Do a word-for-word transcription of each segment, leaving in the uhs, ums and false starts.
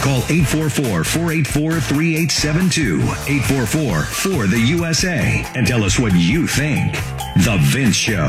Call eight four four, four eight four, three eight seven two, eight four four, four the U S A, and tell us what you think. The Vince Show.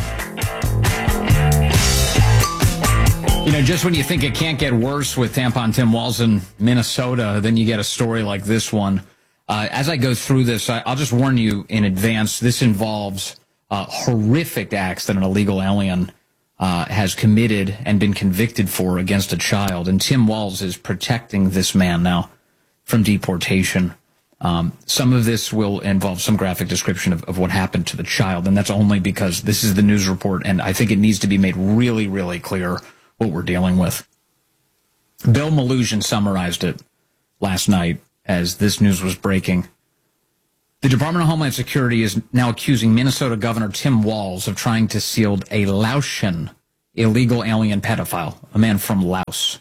You know, just when you think it can't get worse with Tampon Tim Walz in Minnesota, then you get a story like this one. Uh, as I go through this, I, I'll just warn you in advance, this involves uh, horrific acts that an illegal alien uh, has committed and been convicted for against a child. And Tim Walz is protecting this man now from deportation. Um, some of this will involve some graphic description of, of what happened to the child, and that's only because this is the news report, and I think it needs to be made really, really clear what we're dealing with. Bill Melugin summarized it last night as this news was breaking. The Department of Homeland Security is now accusing Minnesota Governor Tim Walz of trying to shield a Laotian illegal alien pedophile, a man from Laos.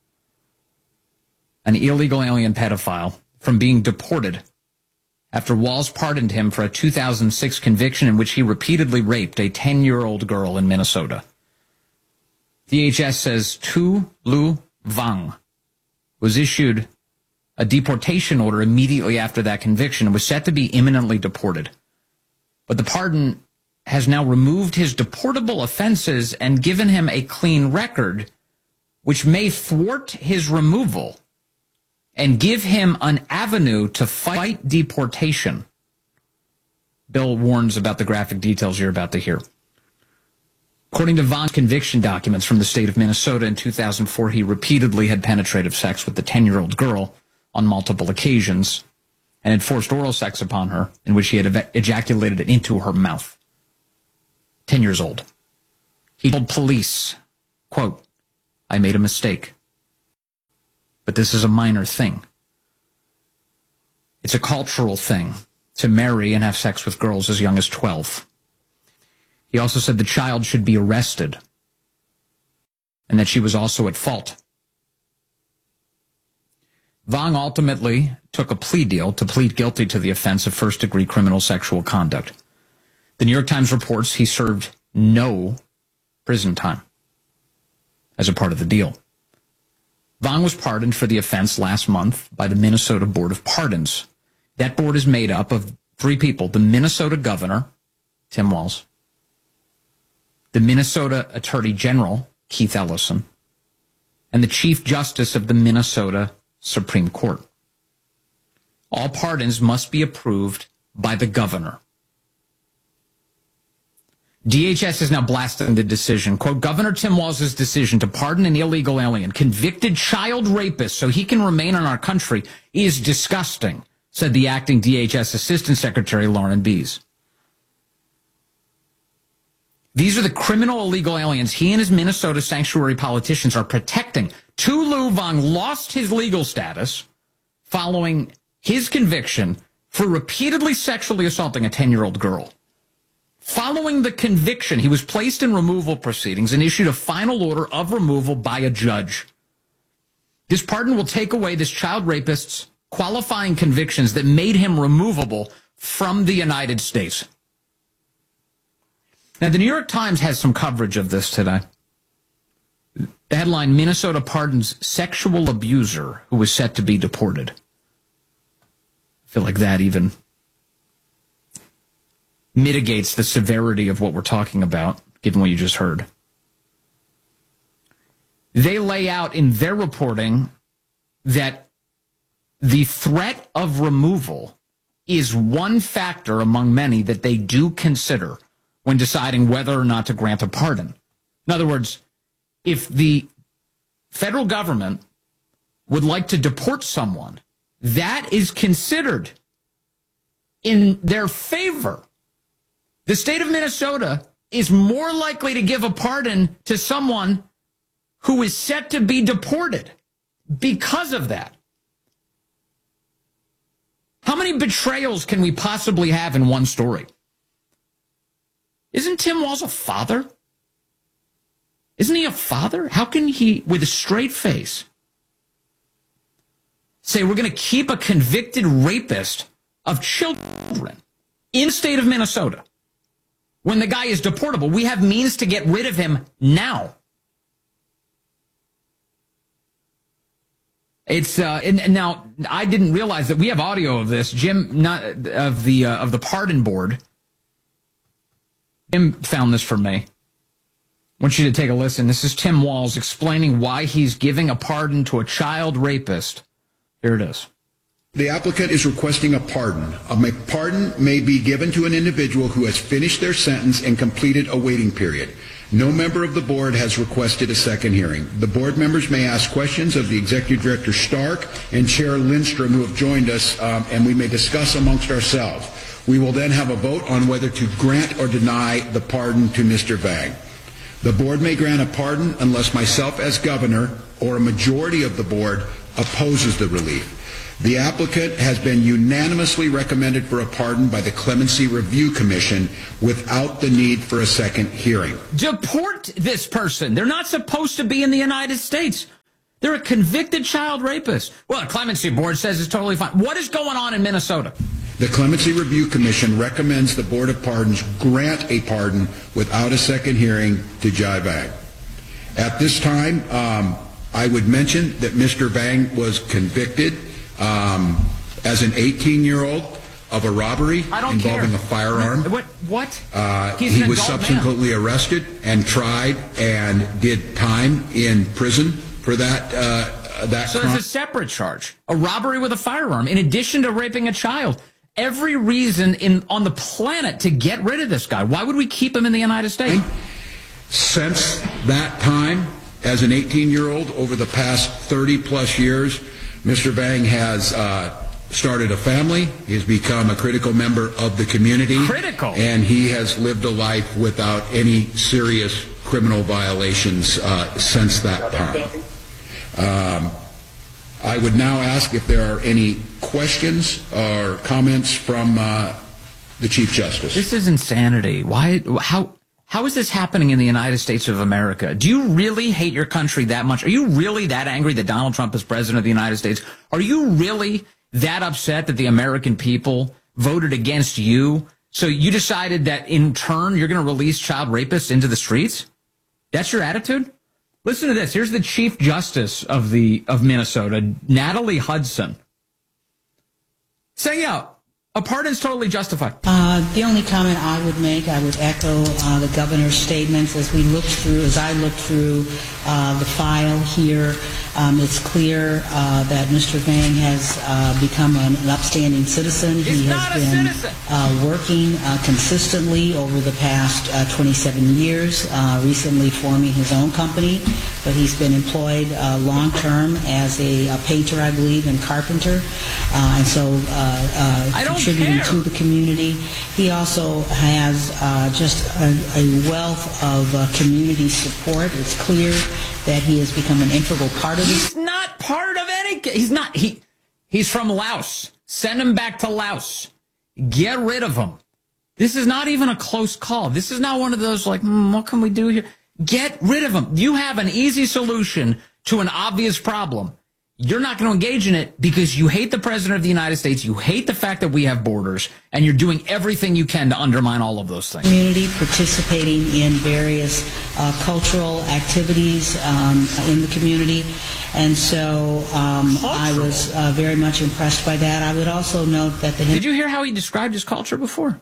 An illegal alien pedophile from being deported after Walz pardoned him for a two thousand six conviction in which he repeatedly raped a ten-year-old girl in Minnesota. D H S says Tu Lu Vang was issued a deportation order immediately after that conviction and was set to be imminently deported. But the pardon has now removed his deportable offenses and given him a clean record, which may thwart his removal and give him an avenue to fight deportation. Bill warns about the graphic details you're about to hear. According to Vaughn's conviction documents from the state of Minnesota in two thousand four, he repeatedly had penetrative sex with the ten-year-old girl on multiple occasions and had forced oral sex upon her in which he had ev- ejaculated it into her mouth. Ten years old. He told police, quote, "I made a mistake, but this is a minor thing. It's a cultural thing to marry and have sex with girls as young as twelve. He also said the child should be arrested and that she was also at fault. Vang ultimately took a plea deal to plead guilty to the offense of first-degree criminal sexual conduct. The New York Times reports he served no prison time as a part of the deal. Vang was pardoned for the offense last month by the Minnesota Board of Pardons. That board is made up of three people: the Minnesota Governor, Tim Walz, the Minnesota Attorney General, Keith Ellison, and the Chief Justice of the Minnesota Supreme Court. All pardons must be approved by the governor. D H S is now blasting the decision. Quote, Governor Tim Walz's decision to pardon an illegal alien, convicted child rapist, so he can remain in our country is disgusting, said the acting D H S Assistant Secretary Lauren Bees. These are the criminal illegal aliens he and his Minnesota sanctuary politicians are protecting. Tu Lu Vang lost his legal status following his conviction for repeatedly sexually assaulting a ten-year-old girl. Following the conviction, he was placed in removal proceedings and issued a final order of removal by a judge. This pardon will take away this child rapist's qualifying convictions that made him removable from the United States. Now, the New York Times has some coverage of this today. The headline, Minnesota pardons sexual abuser who was set to be deported. I feel like that even mitigates the severity of what we're talking about, given what you just heard. They lay out in their reporting that the threat of removal is one factor among many that they do consider when deciding whether or not to grant a pardon. In other words, if the federal government would like to deport someone, that is considered in their favor. The state of Minnesota is more likely to give a pardon to someone who is set to be deported because of that. How many betrayals can we possibly have in one story? Isn't Tim Walz a father? Isn't he a father? How can he, with a straight face, say we're going to keep a convicted rapist of children in the state of Minnesota when the guy is deportable? We have means to get rid of him now. It's uh, and, and now I didn't realize that we have audio of this. Jim, not of the uh, of the pardon board. Jim found this for me. I want you to take a listen. This is Tim Walz explaining why he's giving a pardon to a child rapist. Here it is. The applicant is requesting a pardon. A pardon may be given to an individual who has finished their sentence and completed a waiting period. No member of the board has requested a second hearing. The board members may ask questions of the Executive Director Stark and Chair Lindstrom, who have joined us, um, and we may discuss amongst ourselves. We will then have a vote on whether to grant or deny the pardon to Mister Vang. The board may grant a pardon unless myself as governor or a majority of the board opposes the relief. The applicant has been unanimously recommended for a pardon by the Clemency Review Commission without the need for a second hearing. Deport this person. They're not supposed to be in the United States. They're a convicted child rapist. Well, the Clemency Board says it's totally fine. What is going on in Minnesota? The Clemency Review Commission recommends the Board of Pardons grant a pardon without a second hearing to Jai Vang. At this time, um, I would mention that Mister Vang was convicted Um, as an eighteen-year-old of a robbery involving care. a firearm. What? What? Uh, he was subsequently man. arrested and tried and did time in prison for that uh, that So crime. it's a separate charge, a robbery with a firearm, in addition to raping a child. Every reason in on the planet to get rid of this guy. Why would we keep him in the United States? Since that time, as an eighteen-year-old, over the past thirty-plus years, Mister Vang has uh, started a family. He has become a critical member of the community. Critical. And he has lived a life without any serious criminal violations uh, since that time. Um, I would now ask if there are any questions or comments from uh, the Chief Justice. This is insanity. Why? How? How is this happening in the United States of America? Do you really hate your country that much? Are you really that angry that Donald Trump is president of the United States? Are you really that upset that the American people voted against you? So you decided that in turn you're going to release child rapists into the streets? That's your attitude? Listen to this. Here's the Chief Justice of the of Minnesota, Natalie Hudson, saying, yeah, a pardon is totally justified. Uh, the only comment I would make, I would echo uh, the governor's statements as we looked through, as I looked through uh, the file here. Um, it's clear uh, that Mister Vang has uh, become an, an upstanding citizen. He's he not has a been citizen. Uh, working uh, consistently over the past uh, twenty-seven years, uh, recently forming his own company, but he's been employed uh, long-term as a, a painter, I believe, and carpenter, uh, and so uh, uh, I don't contributing care. to the community. He also has uh, just a, a wealth of uh, community support. It's clear that he has become an integral part of this. He's not part of any. He's not. He. He's from Laos. Send him back to Laos. Get rid of him. This is not even a close call. This is not one of those like, hmm, what can we do here? Get rid of him. You have an easy solution to an obvious problem. You're not going to engage in it because you hate the president of the United States. You hate the fact that we have borders, and you're doing everything you can to undermine all of those things. Community participating in various uh, cultural activities um, in the community. And so um, I was uh, very much impressed by that. I would also note that the... Did you hear how he described his culture before?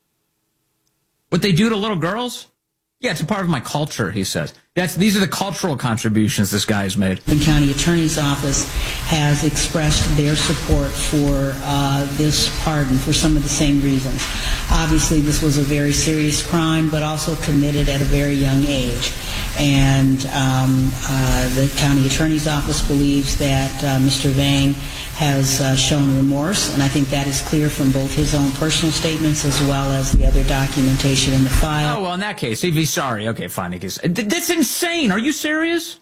What they do to little girls? Yeah, it's a part of my culture, he says. That's These are the cultural contributions this guy has made. The county attorney's office has expressed their support for uh, this pardon for some of the same reasons. Obviously, this was a very serious crime, but also committed at a very young age. And um, uh, the county attorney's office believes that uh, Mister Vang has uh, shown remorse, and I think that is clear from both his own personal statements as well as the other documentation in the file. Oh, well, in that case, if he's sorry, okay, fine. He gets, that's insane. Are you serious?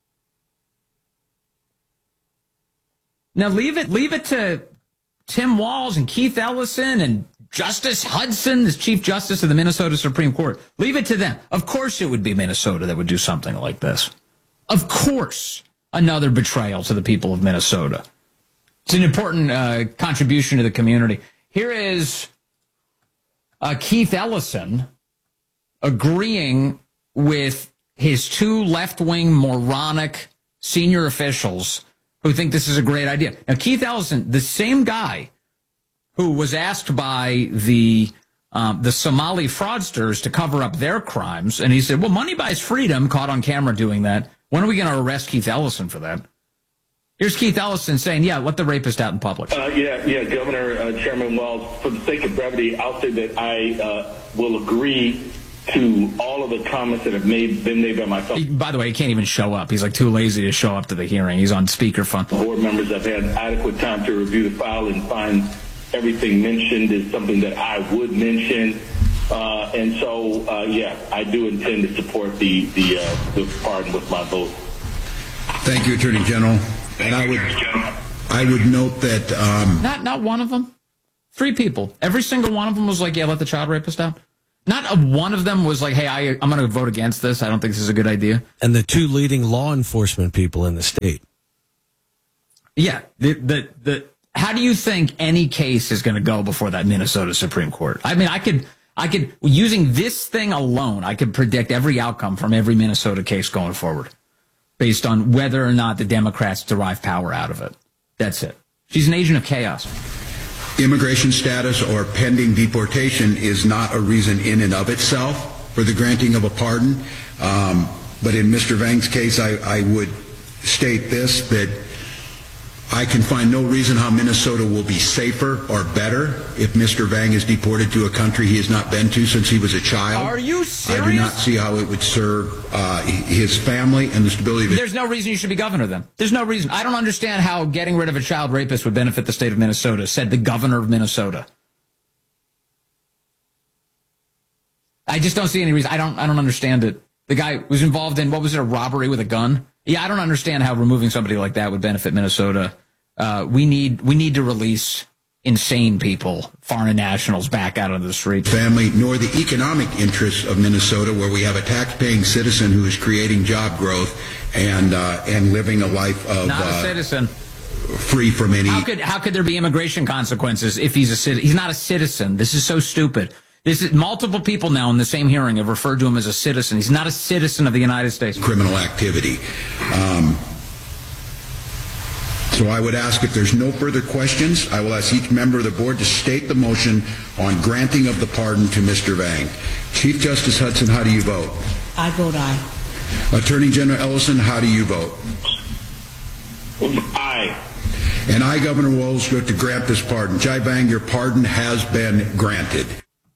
Now, leave it, leave it to Tim Walz and Keith Ellison and Justice Hudson, the Chief Justice of the Minnesota Supreme Court. Leave it to them. Of course it would be Minnesota that would do something like this. Of course, another betrayal to the people of Minnesota. It's an important uh, contribution to the community. Here is uh, Keith Ellison agreeing with his two left-wing moronic senior officials who think this is a great idea. Now, Keith Ellison, the same guy who was asked by the um, the Somali fraudsters to cover up their crimes, and he said, well, money buys freedom, caught on camera doing that. When are we going to arrest Keith Ellison for that? Here's Keith Ellison saying, yeah, let the rapist out in public. Uh, yeah, yeah, Governor, uh, Chairman Walz, for the sake of brevity, I'll say that I uh, will agree to all of the comments that have made, been made by myself. He, by the way, he can't even show up. He's like too lazy to show up to the hearing. He's on speakerphone. Board members have had adequate time to review the file and find everything mentioned is something that I would mention. Uh, and so, uh, yeah, I do intend to support the, the, uh, the pardon with my vote. Thank you, Attorney General. And I would, I would note that um, not not one of them, three people. Every single one of them was like, yeah, let the child rapist out. Not a, one of them was like, hey, I, I'm going to vote against this. I don't think this is a good idea. And the two leading law enforcement people in the state. Yeah. The the the. How do you think any case is going to go before that Minnesota Supreme Court? I mean, I could I could using this thing alone, I could predict every outcome from every Minnesota case going forward, based on whether or not the Democrats derive power out of it. That's it. She's an agent of chaos. Immigration status or pending deportation is not a reason in and of itself for the granting of a pardon. Um, but in Mister Vang's case, I, I would state this, that I can find no reason how Minnesota will be safer or better if Mister Vang is deported to a country he has not been to since he was a child. Are you serious? I do not see how it would serve uh, his family and the stability of it. There's no reason you should be governor then. There's no reason. I don't understand how getting rid of a child rapist would benefit the state of Minnesota, said the governor of Minnesota. I just don't see any reason. I don't, I don't understand it. The guy was involved in, what was it, a robbery with a gun? Yeah, I don't understand how removing somebody like that would benefit Minnesota. Uh, we need we need to release insane people, foreign nationals, back out of the streets. Family, nor the economic interests of Minnesota, where we have a tax-paying citizen who is creating job growth and uh, and living a life of not a uh, citizen, free from any. How could how could there be immigration consequences if he's a citizen? He's not a citizen. This is so stupid. This is multiple people now in the same hearing have referred to him as a citizen. He's not a citizen of the United States. Criminal activity. Um, So I would ask, if there's no further questions, I will ask each member of the board to state the motion on granting of the pardon to Mister Vang. Chief Justice Hudson, how do you vote? I vote aye. Attorney General Ellison, how do you vote? Aye. And I, Governor Walz, vote to grant this pardon. Jai Vang, your pardon has been granted.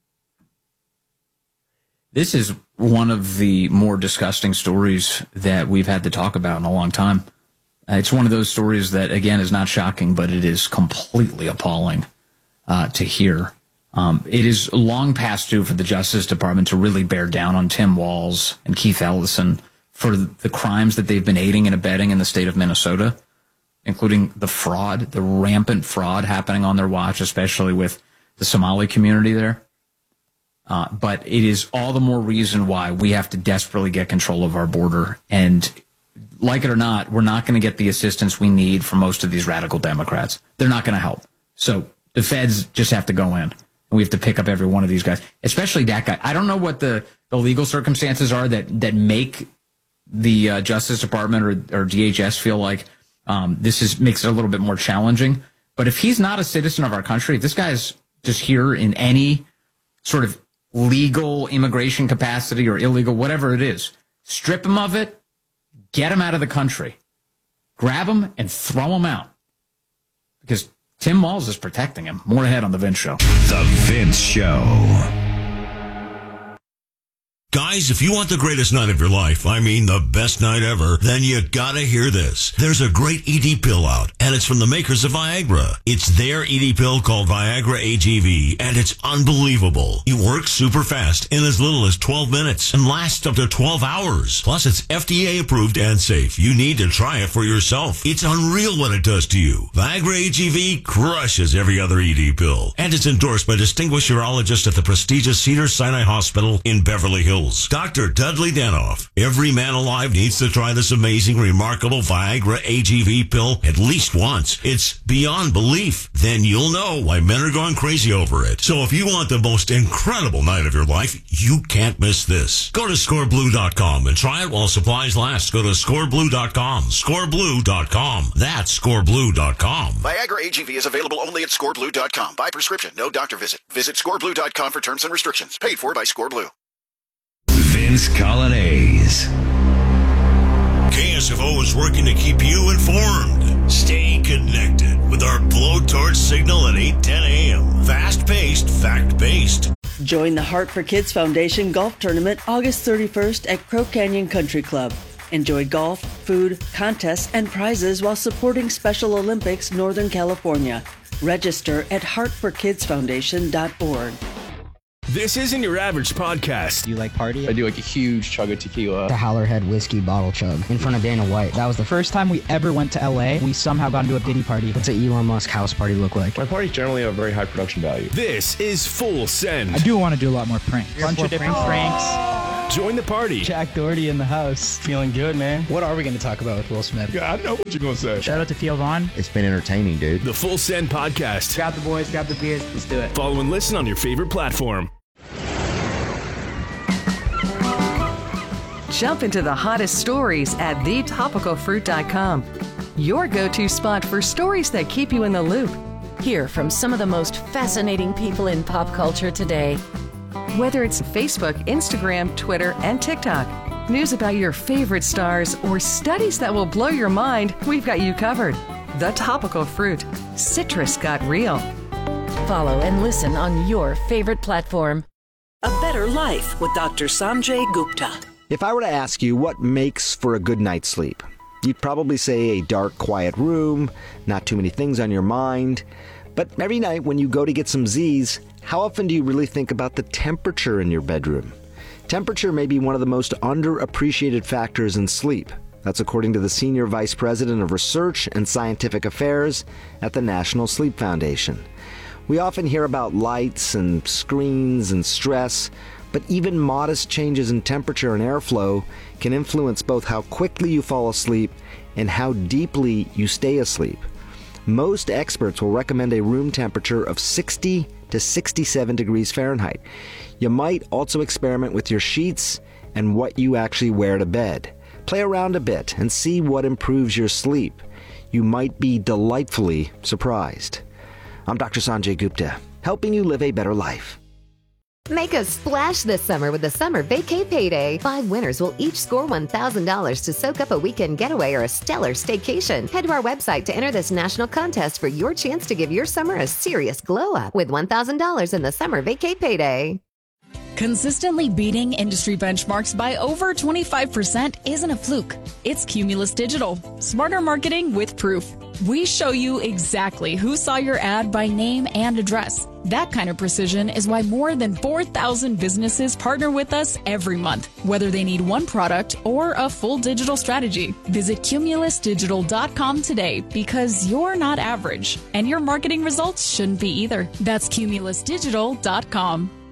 This is one of the more disgusting stories that we've had to talk about in a long time. Uh, it's one of those stories that, again, is not shocking, but it is completely appalling uh, to hear. Um, it is long past due for the Justice Department to really bear down on Tim Walz and Keith Ellison for the crimes that they've been aiding and abetting in the state of Minnesota, including the fraud, the rampant fraud happening on their watch, especially with the Somali community there. Uh, but it is all the more reason why we have to desperately get control of our border. And like it or not, we're not going to get the assistance we need from most of these radical Democrats. They're not going to help. So the feds just have to go in. And we have to pick up every one of these guys, especially that guy. I don't know what the, the legal circumstances are that, that make the uh, Justice Department or, or D H S feel like um, this is makes it a little bit more challenging. But if he's not a citizen of our country, if this guy's just here in any sort of legal immigration capacity or illegal, whatever it is, strip him of it, get him out of the country, grab him and throw him out. Because Tim Walz is protecting him. More ahead on The Vince Show. The Vince Show. Guys, if you want the greatest night of your life, I mean the best night ever, then you gotta hear this. There's a great E D pill out, and it's from the makers of Viagra. It's their E D pill called Viagra A G V, and it's unbelievable. It works super fast in as little as twelve minutes and lasts up to twelve hours. Plus, it's F D A approved and safe. You need to try it for yourself. It's unreal what it does to you. Viagra A G V crushes every other E D pill, and it's endorsed by distinguished urologists at the prestigious Cedars-Sinai Hospital in Beverly Hills. pills. Doctor Dudley Danoff. Every man alive needs to try this amazing, remarkable Viagra A G V pill at least once. It's beyond belief. Then you'll know why men are going crazy over it. So if you want the most incredible night of your life, you can't miss this. Go to score blue dot com and try it while supplies last. Go to score blue dot com. score blue dot com. That's score blue dot com. Viagra A G V is available only at score blue dot com. By prescription, no doctor visit. Visit score blue dot com for terms and restrictions. Paid for by ScoreBlue. Vince Colonnese. K S F O is working to keep you informed. Stay connected with our blowtorch signal at eight ten a.m. Fast-paced, fact-based. Join the Heart for Kids Foundation Golf Tournament August thirty-first at Crow Canyon Country Club. Enjoy golf, food, contests, and prizes while supporting Special Olympics Northern California. Register at heart for kids foundation dot org. This isn't your average podcast. Do you like party? I do like a huge chug of tequila. The Howlerhead whiskey bottle chug in front of Dana White. That was the first time we ever went to L A. We somehow got into a Diddy party. What's an Elon Musk house party look like? My parties generally have very high production value. This is Full Send. I do want to do a lot more pranks. A bunch of different pranks. Join the party. Jack Doherty in the house. Feeling good, man. What are we going to talk about with Will Smith? Yeah, I know what you're going to say. Shout out to Theo Vaughn. It's been entertaining, dude. The Full Send Podcast. Grab the boys, grab the beers. Let's do it. Follow and listen on your favorite platform. Jump into the hottest stories at the topical fruit dot com. Your go-to spot for stories that keep you in the loop. Hear from some of the most fascinating people in pop culture today. Whether it's Facebook, Instagram, Twitter, and TikTok, news about your favorite stars, or studies that will blow your mind, we've got you covered. The Topical Fruit. Citrus got real. Follow and listen on your favorite platform. A Better Life with Doctor Sanjay Gupta. If I were to ask you what makes for a good night's sleep, you'd probably say a dark, quiet room, not too many things on your mind. But every night when you go to get some Z's, how often do you really think about the temperature in your bedroom? Temperature may be one of the most underappreciated factors in sleep. That's according to the Senior Vice President of Research and Scientific Affairs at the National Sleep Foundation. We often hear about lights and screens and stress, but even modest changes in temperature and airflow can influence both how quickly you fall asleep and how deeply you stay asleep. Most experts will recommend a room temperature of sixty to sixty-seven degrees Fahrenheit. You might also experiment with your sheets and what you actually wear to bed. Play around a bit and see what improves your sleep. You might be delightfully surprised. I'm Doctor Sanjay Gupta, helping you live a better life. Make a splash this summer with the Summer Vacay Payday. Five winners will each score one thousand dollars to soak up a weekend getaway or a stellar staycation. Head to our website to enter this national contest for your chance to give your summer a serious glow-up with one thousand dollars in the Summer Vacay Payday. Consistently beating industry benchmarks by over twenty-five percent isn't a fluke. It's Cumulus Digital. Smarter marketing with proof. We show you exactly who saw your ad by name and address. That kind of precision is why more than four thousand businesses partner with us every month, whether they need one product or a full digital strategy. Visit cumulus digital dot com today because you're not average, and your marketing results shouldn't be either. That's cumulus digital dot com.